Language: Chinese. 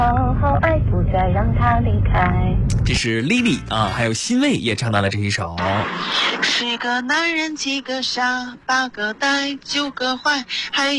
好好爱，不再让他离开。 这是 Lily 啊，还有欣慰也唱到了这一首。 10个男人，几个傻，8个呆，9个坏，还